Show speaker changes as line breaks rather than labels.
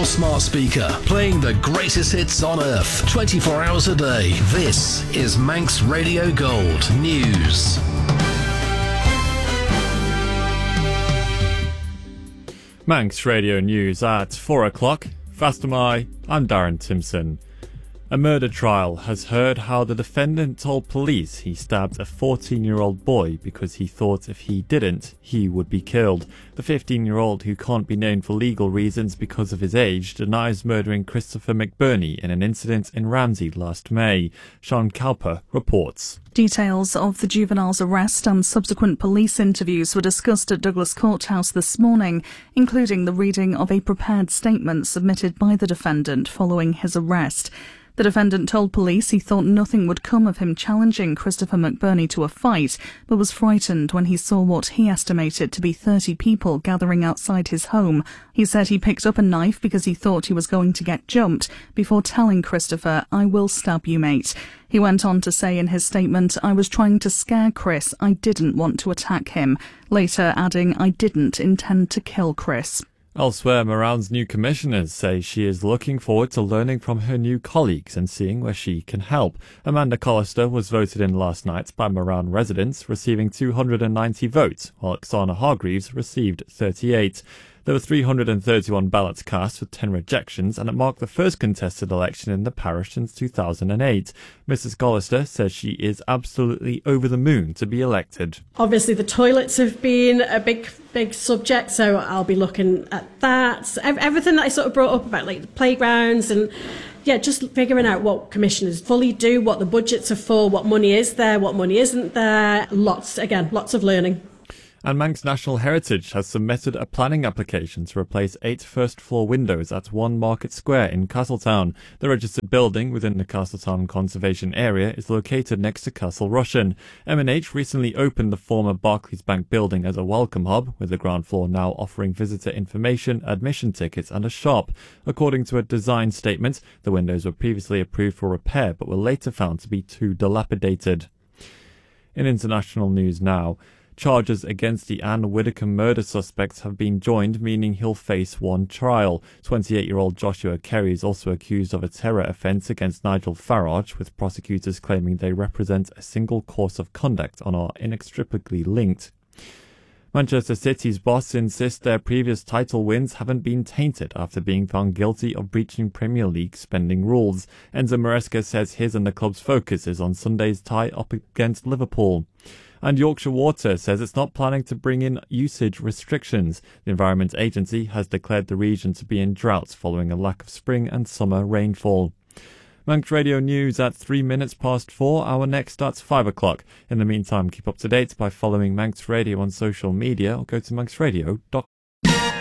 your smart speaker, playing the greatest hits on earth, 24 hours a day. This is Manx Radio Gold News.
Manx Radio News at 4 o'clock. Fastamai, I'm Darren Timpson. A murder trial has heard how the defendant told police he stabbed a 14-year-old boy because he thought if he didn't, he would be killed. The 15-year-old, who can't be known for legal reasons because of his age, denies murdering Christopher McBurney in an incident in Ramsey last May. Sean Cowper reports.
Details of the juvenile's arrest and subsequent police interviews were discussed at Douglas Courthouse this morning, including the reading of a prepared statement submitted by the defendant following his arrest. The defendant told police he thought nothing would come of him challenging Christopher McBurney to a fight, but was frightened when he saw what he estimated to be 30 people gathering outside his home. He said he picked up a knife because he thought he was going to get jumped, before telling Christopher, "I will stab you, mate." He went on to say in his statement, "I was trying to scare Chris. I didn't want to attack him." Later adding, "I didn't intend to kill Chris."
Elsewhere, Moran's new commissioners say she is looking forward to learning from her new colleagues and seeing where she can help. Amanda Collister was voted in last night by Moran residents, receiving 290 votes, while Oksana Hargreaves received 38. There were 331 ballots cast with 10 rejections, and it marked the first contested election in the parish since 2008. Mrs. Collister says she is absolutely over the moon to be elected.
Obviously, the toilets have been a big subject, so I'll be looking at that. Everything that I sort of brought up about, like the playgrounds and just figuring out what commissioners fully do, what the budgets are for, what money is there, what money isn't there. Lots of learning.
And Manx National Heritage has submitted a planning application to replace 8 first-floor windows at 1 Market Square in Castletown. The registered building within the Castletown Conservation Area is located next to Castle Rushen. M&H recently opened the former Barclays Bank building as a welcome hub, with the ground floor now offering visitor information, admission tickets and a shop. According to a design statement, the windows were previously approved for repair but were later found to be too dilapidated. In international news now, charges against the Anne Widdecombe murder suspects have been joined, meaning he'll face one trial. 28-year-old Joshua Kerry is also accused of a terror offence against Nigel Farage, with prosecutors claiming they represent a single course of conduct and are inextricably linked. Manchester City's boss insists their previous title wins haven't been tainted after being found guilty of breaching Premier League spending rules. Enzo Maresca says his and the club's focus is on Sunday's tie up against Liverpool. And Yorkshire Water says it's not planning to bring in usage restrictions. The Environment Agency has declared the region to be in drought following a lack of spring and summer rainfall. Manx Radio News at 3 minutes past 4. Our next starts 5 o'clock. In the meantime, keep up to date by following Manx Radio on social media or go to manxradio.co.uk.